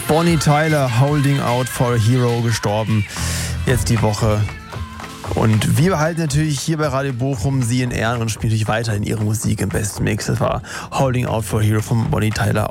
Bonnie Tyler, Holding Out for a Hero, gestorben. Jetzt die Woche. Und wir behalten natürlich hier bei Radio Bochum sie in Ehren und spielen natürlich weiterhin ihre Musik im besten Mix. Das war Holding Out for a Hero von Bonnie Tyler.